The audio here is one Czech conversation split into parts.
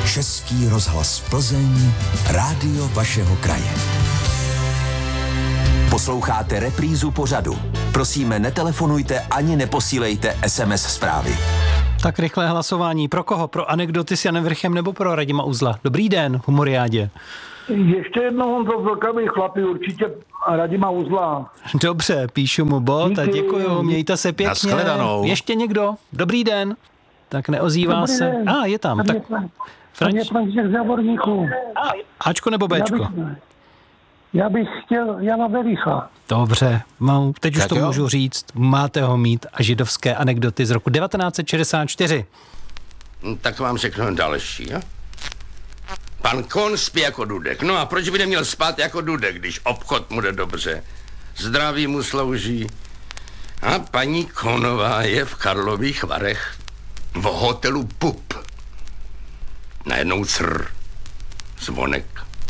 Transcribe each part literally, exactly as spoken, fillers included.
Český rozhlas Plzeň, rádio vašeho kraje. Posloucháte reprízu pořadu. Prosíme, netelefonujte ani neposílejte es em es zprávy. Tak rychlé hlasování. Pro koho? Pro anekdoty s Janem Vrchem nebo pro Radima Uzla? Dobrý den, humoriádě. Ještě jednou on to velkavý chlapi, určitě Radima Uzla. Dobře, píšu mu bod Díky. a děkuju, mějte se pěkně. Nashledanou. Ještě někdo? Dobrý den. Tak neozývá Dobrý se. den. A, ah, je tam. Tam Tak je Fran- Franč... tam je František Závorníků. Ačko nebo Já Bčko? bych, já bych chtěl Jana Vericha. Dobře, no, teď už Tak to jo. můžu říct. Máte ho mít a židovské anekdoty z roku devatenáct set šedesát čtyři. Tak vám řeknu další, jo? Pan Kohn spí jako Dudek. No a proč by neměl spát jako Dudek, když obchod mu jde dobře? Zdraví mu slouží. A paní Kohnová je v Karlových Varech v hotelu Pup. Najednou crr. Zvonek.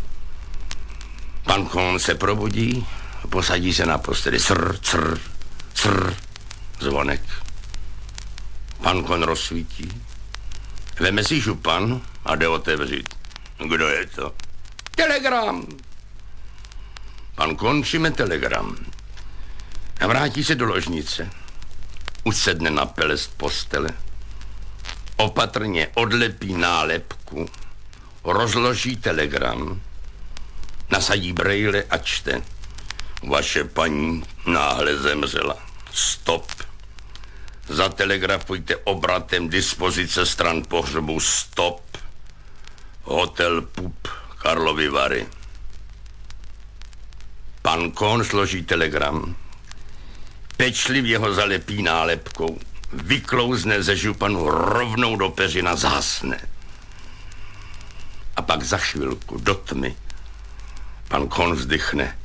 Pan Kohn se probudí, posadí se na posteli. Crr, crr, crr. Zvonek. Pan Kohn rozsvítí. Veme si župan a jde otevřít. Kdo je to? Telegram. Pan Kohn přijme telegram. A vrátí se do ložnice. Usedne na pelest postele. Opatrně odlepí nálepku. Rozloží telegram. Nasadí brejle a čte. Vaše paní náhle zemřela. Stop. Zatelegrafujte obratem dispozice stran pohřbu. Stop. Hotel Pup, Karlovy Vary. Pan Kohn složí telegram. Pečlivě ho zalepí nálepkou. Vyklouzne ze županu rovnou do peřina, zhasne. A pak za chvilku do tmy pan Kohn vzdychne.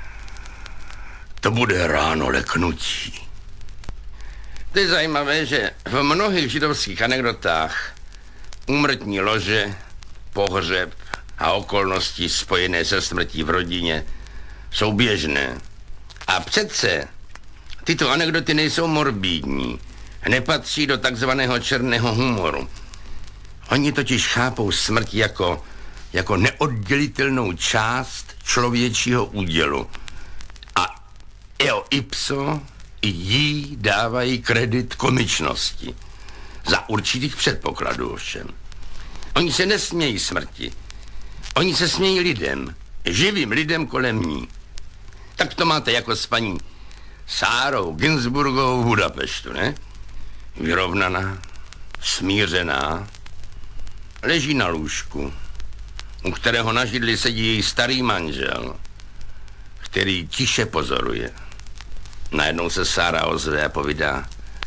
To bude ráno leknutí. To je zajímavé, že v mnohých židovských anekdotách úmrtní lože, pohřeb a okolnosti spojené se smrtí v rodině jsou běžné. A přece tyto anekdoty nejsou morbidní, nepatří do takzvaného černého humoru. Oni totiž chápou smrt jako, jako neoddělitelnou část člověčího údělu. A eo ipso i jí dávají kredit komičnosti. Za určitých předpokladů ovšem. Oni se nesmějí smrti. Oni se smějí lidem. Živým lidem kolem ní. Tak to máte jako s paní Sárou Ginsburgovou v Budapeštu, ne? Vyrovnaná, smířená, leží na lůžku, u kterého na židli sedí její starý manžel, který tiše pozoruje. Najednou se Sára ozve a povídá: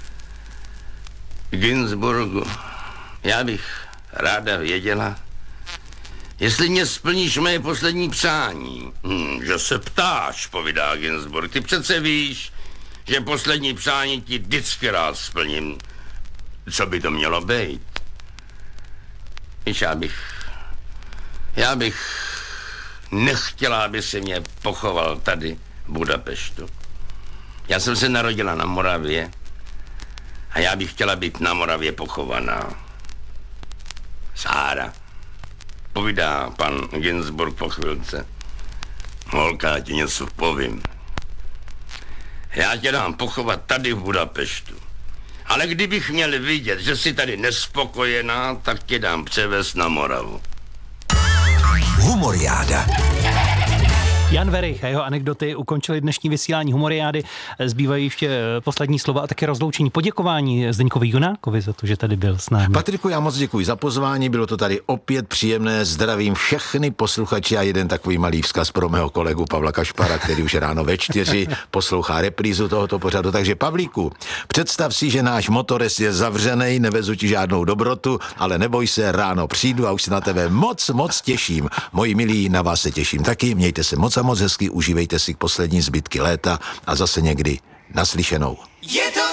Ginsburgu, já bych ráda věděla, jestli mě splníš moje poslední přání. Hm, že se ptáš, povídá Ginsburg. Ty přece víš, že poslední přání ti vždycky rád splním. Co by to mělo být? Víš, já bych... Já bych nechtěla, aby se mě pochoval tady v Budapeštu. Já jsem se narodila na Moravě a já bych chtěla být na Moravě pochovaná. Sára, povídá pan Ginsburg po chvilce. Holka, já ti něco povím. Já tě dám pochovat tady v Budapeštu. Ale kdybych měl vidět, že jsi tady nespokojená, tak tě dám převést na Moravu. Humoriáda. Jan Verich a jeho anekdoty ukončili dnešní vysílání humoriády. Zbývají ještě poslední slova a také rozloučení, poděkování Zdeňkovi Junákovi za to, že tady byl s námi. Patriku, já moc děkuji za pozvání, bylo to tady opět příjemné, zdravím všechny posluchači a jeden takový malý vzkaz pro mého kolegu Pavla Kašpara, který už ráno ve čtyři poslouchá reprízu tohoto pořadu. Takže Pavlíku, představ si, že náš motorist je zavřenej, nevezu ti žádnou dobrotu, ale neboj se, ráno přijdu a už se na tebe moc, moc těším. Moji milí, na vás se těším taky, mějte se moc a moc hezky, užívejte si poslední zbytky léta a zase někdy naslyšenou. Je to